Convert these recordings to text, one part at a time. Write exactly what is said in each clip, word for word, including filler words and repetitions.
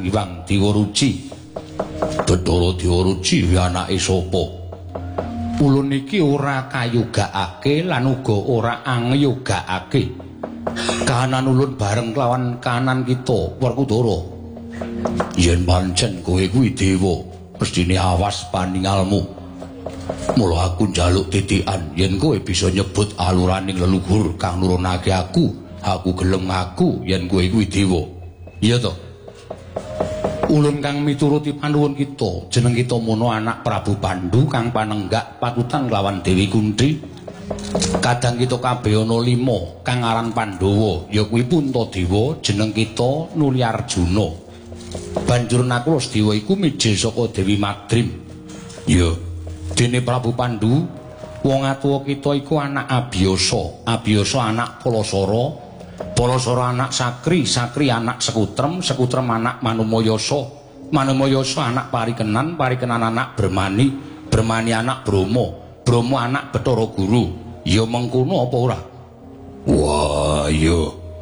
Hyang Dewaruci. Bathara Dewaruci kuwi anake sapa? Ulun iki ora kayogakake lan uga ora angyogakake. Kahanan ulun bareng kelawan kahanan kita, Werkudara. Yen pancen kowe kuwi dewa, mestine awas paningalmu. Mula aku njaluk titikan yen kowe bisa nyebut aluraning leluhur kang nurunake aku, aku gelem ngaku yen kowe kuwi dewa. Iya to? Ulun kang mituruti panuwun kita, jeneng kita mono anak Prabu Pandhu kang panenggak patutan lawan Dewi Kunthi. Kadang kita kabeh ana lima kang aran Pandhawa, ya kuwi Puntadewa, jeneng kita Nuli Arjuna. Banjur Nakuladewa iku mijil saka Dewi Madrim. Ya, dene Prabu Pandhu, wong atuwa kita iku anak Abiyasa, Abiyasa anak Palasara. Palasara anak Sakri, Sakri anak Sekutrem, Sekutrem anak Manumayasa, Manumayasa anak Parikenan, Parikenan anak Bremani, Bremani anak Brama, Brama anak Bathara Guru. Ya mengkono apa ora? Wah, iya.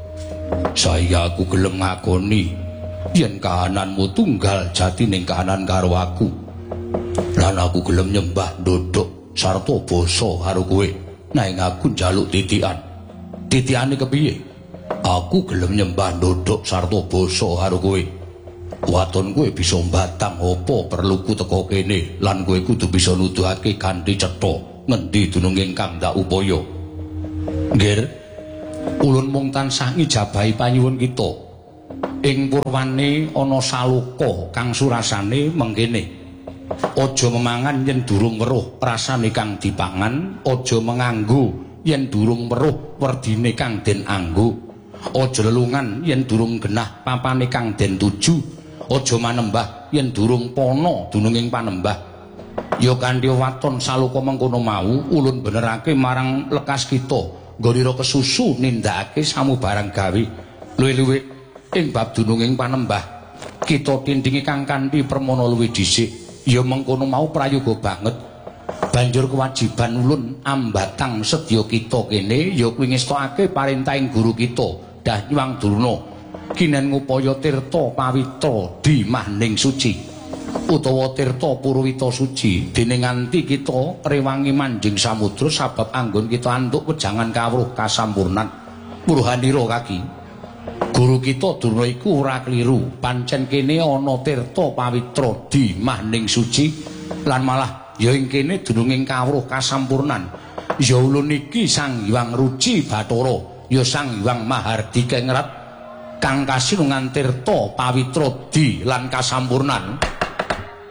Saya aku gelem ngakoni yen kahananmu tunggal jati ning kahanan karo aku. Lan aku gelem nyembah ndodhok sarta basa karo kowe. Nanging aku njaluk titikan. Titikane kepiye? Aku gelem nyembah ndodhok sarta basa karo kowe. Waton kowe bisa mbatang apa perluku teko kene lan kowe kudu bisa nuduhake kanthi cetha ngendi dunung ingkang ndak upaya. Nggih, ulun mung tansah ngijabahi panyuwun kita. Ing purwane ana saloka kang surasane mengkene. Aja memangan yen durung weruh rasane kang dipangan, aja menganggo yen durung weruh werdine kang den anggo. Aja lelungan yen durung genah papane kang den tuju. Aja manembah yen durung pana dununging panembah. Ya kanthi waton saloka mengkono mau ulun benerake marang lekas kita nggonira kesusu nindakake samubarang gawe. Luwih-luwih ing bab dununging panembah kita tindingi kang kanthi permana luwih dhisik. Ya mengkono mau prayoga banget. Banjur kewajiban ulun ambatang sedya kita kene ya kuwi ngestokake parentahing guru kita Dah Hyang Durna kinen ngupaya tirta pawitra dimahning suci. Utawa tirta purwita suci dene nganti kita rewangi manjing samudra sabab anggon kita antuk wejangan kawruh kasampurnan. Purhanira kaki guru kita Durna iku ora kliru, pancen kene ana tirta pawitra dimahning suci lan malah ya ing kene dununging kawruh kasampurnan. Ya ulun iki Sang Hyang Ruci Bathara, ya Sang Hyang Mahardika Ngrat kang kasinungan tirta pawitra di lan kasampurnan.